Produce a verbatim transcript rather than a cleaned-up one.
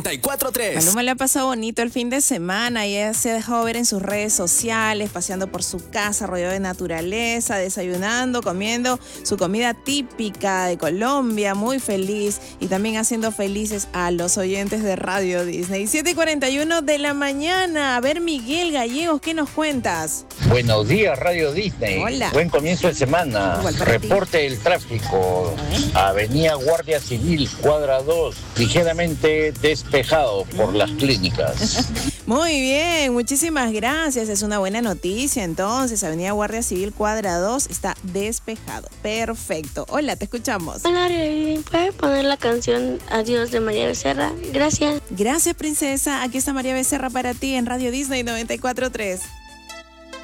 noventa y cuatro punto tres. Maluma le ha pasado bonito el fin de semana y ella se ha dejado ver en sus redes sociales, paseando por su casa, rodeado de naturaleza, desayunando, comiendo su comida típica de Colombia, muy feliz y también haciendo felices a los oyentes de Radio Disney. siete y cuarenta y uno de la mañana. A ver, Miguel Gallegos, ¿qué nos cuentas? Buenos días, Radio Disney. Hola. Buen comienzo de semana. Igual para ti. Reporte del tráfico. Avenida Guardia Civil, cuadra dos, ligeramente despejado por las clínicas. Muy bien, muchísimas gracias. Es una buena noticia. Entonces, Avenida Guardia Civil, cuadra dos, está despejado. Perfecto. Hola, te escuchamos. Hola, ¿puedes poner la canción Adiós de María Becerra? Gracias. Gracias, princesa. Aquí está María Becerra para ti en Radio Disney noventa y cuatro punto tres.